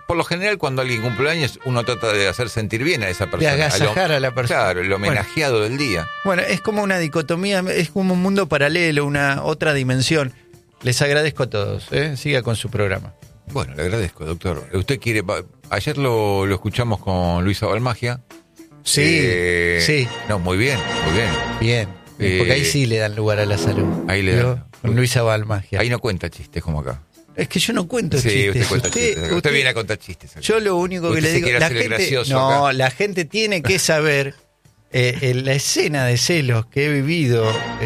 por lo general, cuando alguien cumple años, uno trata de hacer sentir bien a esa persona. De agasajar a la persona. Claro, el homenajeado del día. Bueno, es como una dicotomía, es como un mundo paralelo, una otra dimensión. Les agradezco a todos, siga con su programa. Bueno, le agradezco, doctor. Usted quiere... Ayer lo escuchamos con Luisa Balmagia. Sí, sí. No, muy bien, muy bien. Bien, porque ahí sí le dan lugar a la salud. Ahí le dan. Con Luisa Balmagia. Ahí no cuenta chistes como acá. Es que yo no cuento sí, chistes. Usted cuenta chistes. Usted viene a contar chistes acá. Yo lo único que le digo... La gente tiene que saber... la escena de celos que he vivido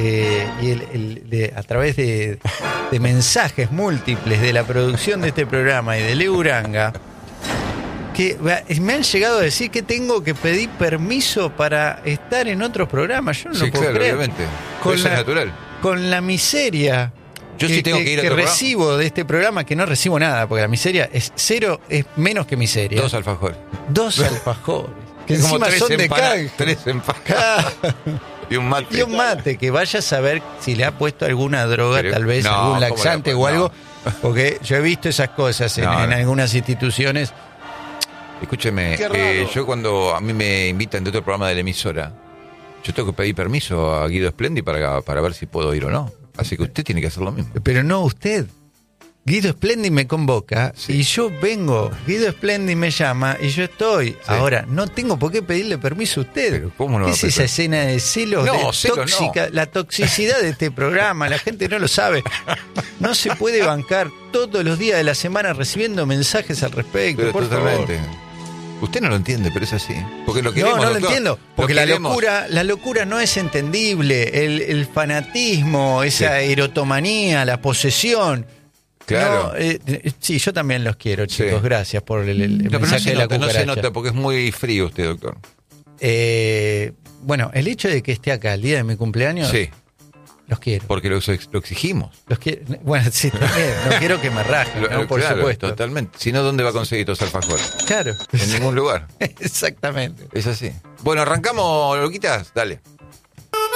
a través de mensajes múltiples de la producción de este programa y de Leo Uranga, que me han llegado a decir que tengo que pedir permiso para estar en otros programas. Yo no lo puedo creer. Obviamente. Eso es natural. Con la miseria yo sí tengo que ir a otro recibo programa de este programa, que no recibo nada, porque la miseria es cero, es menos que miseria. 2 alfajores. 2 alfajores. Que como encima son de canje. 3 empanadas. Y un mate. Y un mate, que vaya a saber si le ha puesto alguna droga, tal vez algún laxante o algo, porque yo he visto esas cosas en algunas instituciones. Escúcheme, yo cuando a mí me invitan de otro programa de la emisora, yo tengo que pedir permiso a Guido Splendi para ver si puedo ir o no. Así que usted tiene que hacer lo mismo. Pero no usted. Guido Splendi me convoca y yo vengo. Guido Splendi me llama y yo estoy. Sí. Ahora, no tengo por qué pedirle permiso a usted. Pero ¿cómo no? ¿Qué es esa escena de celos? Tóxica, la toxicidad de este programa, la gente no lo sabe. No se puede bancar todos los días de la semana recibiendo mensajes al respecto. Pero por totalmente. Favor. Usted no lo entiende, pero es así. Porque lo queremos, no doctor, lo entiendo. Porque la locura no es entendible. El fanatismo, esa erotomanía, la posesión. Claro. Sí, yo también los quiero, chicos. Sí. Gracias por el mensaje de la cucaracha. No se nota porque es muy frío usted, doctor. Bueno, el hecho de que esté acá el día de mi cumpleaños, los quiero. Porque lo exigimos. Bueno, sí, también. No quiero que me rajen, ¿no? Por supuesto. Totalmente. Si no, ¿dónde va a conseguir estos alfajores? Claro. En ningún lugar. Exactamente. Es así. Bueno, arrancamos, loquitas. Dale.